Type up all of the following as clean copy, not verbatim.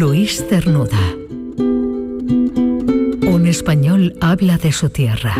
Luis Cernuda. Un español habla de su tierra.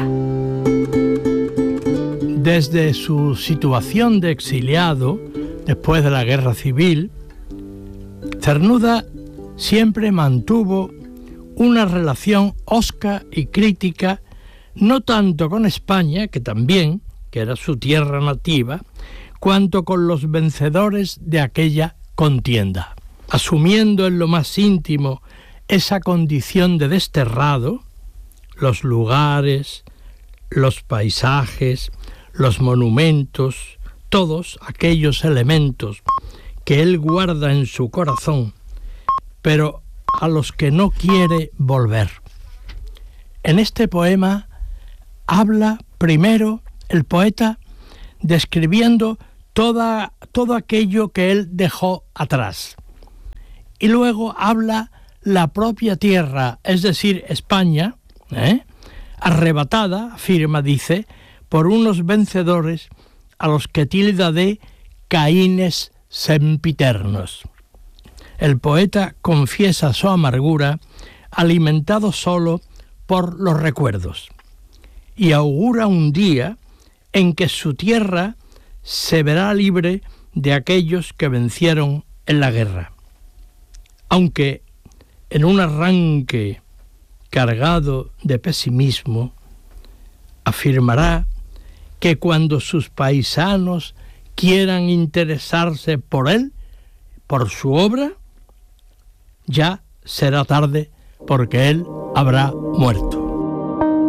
Desde su situación de exiliado, después de la Guerra Civil, Cernuda siempre mantuvo una relación hosca y crítica, no tanto con España, que también, que era su tierra nativa, cuanto con los vencedores de aquella contienda. Asumiendo en lo más íntimo esa condición de desterrado, los lugares, los paisajes, los monumentos, todos aquellos elementos que él guarda en su corazón, pero a los que no quiere volver. En este poema habla primero el poeta describiendo todo aquello que él dejó atrás. Y luego habla la propia tierra, es decir, España, arrebatada, afirma, dice, por unos vencedores a los que tilda de Caínes sempiternos. El poeta confiesa su amargura alimentado solo por los recuerdos y augura un día en que su tierra se verá libre de aquellos que vencieron en la guerra. Aunque en un arranque cargado de pesimismo, afirmará que cuando sus paisanos quieran interesarse por él, por su obra, ya será tarde porque él habrá muerto.